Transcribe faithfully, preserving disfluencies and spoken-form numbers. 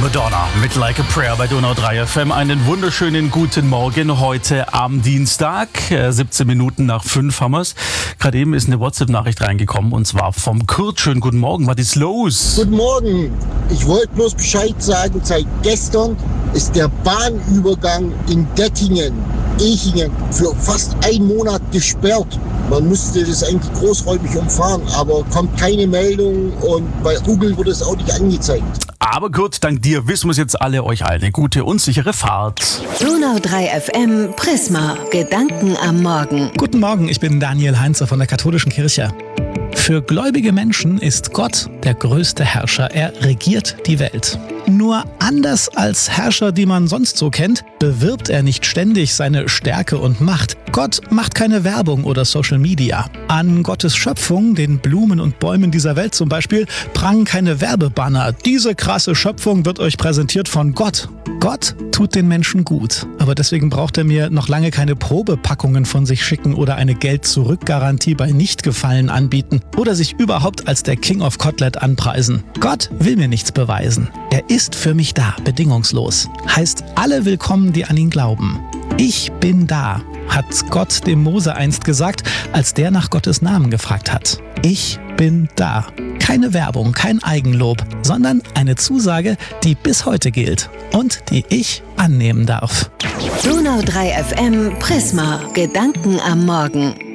Madonna mit Like a Prayer bei Donau drei F M. Einen wunderschönen guten Morgen heute am Dienstag. siebzehn Minuten nach fünf haben wir es. Gerade eben ist eine WhatsApp-Nachricht reingekommen und zwar vom Kurt. Schönen guten Morgen, was ist los? Guten Morgen. Ich wollte bloß Bescheid sagen, seit gestern ist der Bahnübergang in Dettingen, Echingen, für fast einen Monat gesperrt. Man müsste das eigentlich großräumig umfahren, aber kommt keine Meldung und bei Google wurde es auch nicht angezeigt. Aber Kurt, dank dir wissen wir es jetzt alle, euch allen eine gute und sichere Fahrt. Donau drei F M Prisma. Gedanken am Morgen. Guten Morgen, ich bin Daniel Heinze von der Katholischen Kirche. Für gläubige Menschen ist Gott der größte Herrscher. Er regiert die Welt. Nur anders als Herrscher, die man sonst so kennt, bewirbt er nicht ständig seine Stärke und Macht. Gott macht keine Werbung oder Social Media. An Gottes Schöpfung, den Blumen und Bäumen dieser Welt zum Beispiel, prangen keine Werbebanner. Diese krasse Schöpfung wird euch präsentiert von Gott. Gott tut den Menschen gut, aber deswegen braucht er mir noch lange keine Probepackungen von sich schicken oder eine Geld-Zurück-Garantie bei Nichtgefallen anbieten oder sich überhaupt als der King of Kotlet anpreisen. Gott will mir nichts beweisen. Er ist für mich da, bedingungslos. Heißt alle willkommen, die an ihn glauben. Ich bin da, hat Gott dem Mose einst gesagt, als der nach Gottes Namen gefragt hat. Ich bin da. Keine Werbung, kein Eigenlob, sondern eine Zusage, die bis heute gilt und die ich annehmen darf. Donau drei F M Prisma. Gedanken am Morgen.